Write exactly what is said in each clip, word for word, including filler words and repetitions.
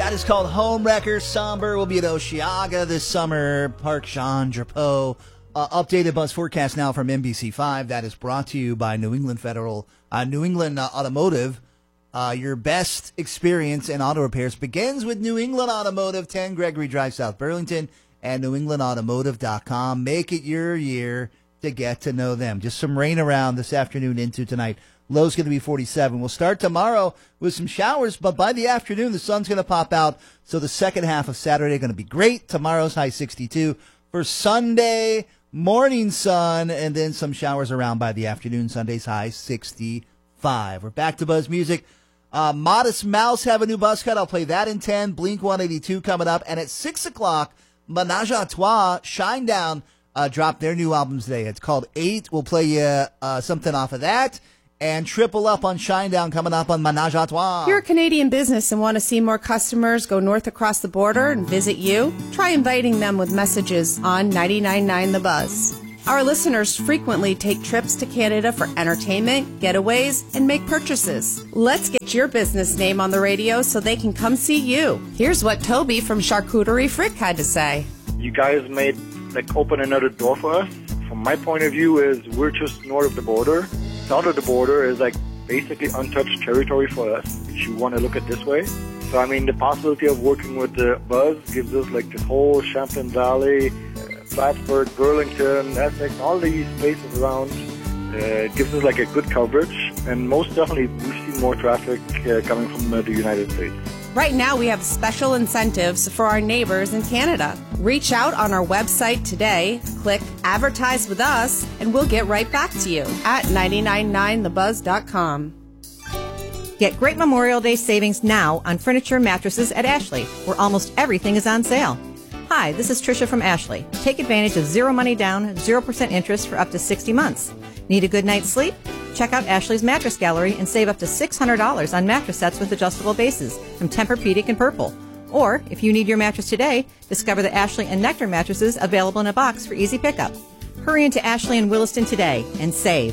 That is called Homewrecker. Somber will be at Osheaga this summer. Park Jean Drapeau. Uh, updated bus forecast now from N B C five. That is brought to you by New England Federal, uh, New England uh, Automotive. Uh, your best experience in auto repairs begins with New England Automotive, ten Gregory Drive, South Burlington, and new england automotive dot com. Make it your year to get to know them. Just some rain around this afternoon into tonight. Low's going to be forty-seven. We'll start tomorrow with some showers, but by the afternoon, the sun's going to pop out. So the second half of Saturday going to be great. Tomorrow's high sixty-two. For Sunday, morning sun, and then some showers around by the afternoon. Sunday's high sixty-five. We're back to Buzz Music. Uh, Modest Mouse have a new buzz cut. I'll play that in ten. Blink one eighty-two coming up. And at six o'clock, Menage a Trois, Shinedown, uh, dropped their new album today. It's called Eight. We'll play you uh, something off of that. And triple up on Shinedown coming up on Menage a Trois. If you're a Canadian business and want to see more customers go north across the border and visit you, try inviting them with messages on ninety-nine point nine The Buzz. Our listeners frequently take trips to Canada for entertainment, getaways, and make purchases. Let's get your business name on the radio so they can come see you. Here's what Toby from Charcuterie Frick had to say. You guys made, like, open another door for us. From my point of view is we're just north of the border. South of the border is like basically untouched territory for us, if you want to look at it this way. So, I mean, the possibility of working with the Buzz gives us like this whole Champlain Valley, uh, Plattsburgh, Burlington, Essex, all these places around. Uh, it gives us like a good coverage, and most definitely we've seen more traffic uh, coming from uh, the United States. Right now, we have special incentives for our neighbors in Canada. Reach out on our website today, click Advertise with Us, and we'll get right back to you at ninety-nine point nine the buzz dot com. Get great Memorial Day savings now on furniture and mattresses at Ashley, where almost everything is on sale. Hi, this is Tricia from Ashley. Take advantage of zero money down, zero percent interest for up to sixty months. Need a good night's sleep? Check out Ashley's Mattress Gallery and save up to six hundred dollars on mattress sets with adjustable bases from Tempur-Pedic and Purple. Or, if you need your mattress today, discover the Ashley and Nectar mattresses available in a box for easy pickup. Hurry into Ashley and Williston today and save.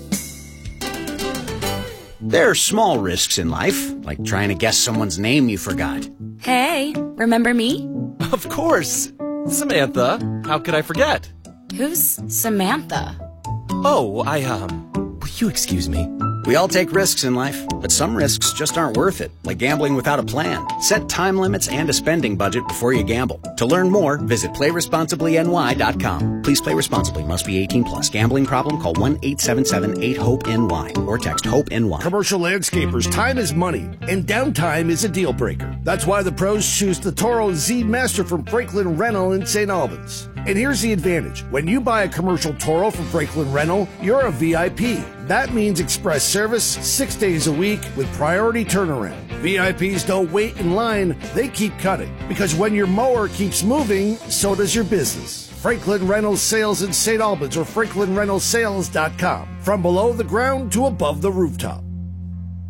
There are small risks in life, like trying to guess someone's name you forgot. Hey, remember me? Of course. Samantha, how could I forget? Who's Samantha? Oh, I, um, will you excuse me? We all take risks in life, but some risks just aren't worth it, like gambling without a plan. Set time limits and a spending budget before you gamble. To learn more, visit play responsibly N Y dot com. Please play responsibly. Must be eighteen plus. Gambling problem? Call one eight seven seven eight hope N Y or text HOPE-NY. Commercial landscapers, time is money, and downtime is a deal breaker. That's why the pros choose the Toro Z Master from Franklin Rental in Saint Albans. And here's the advantage. When you buy a commercial Toro from Franklin Rental, you're a V I P. That means express service six days a week with priority turnaround. V I Ps don't wait in line, they keep cutting. Because when your mower keeps moving, so does your business. Franklin Reynolds Sales in Saint Albans or franklin reynolds sales dot com. From below the ground to above the rooftop.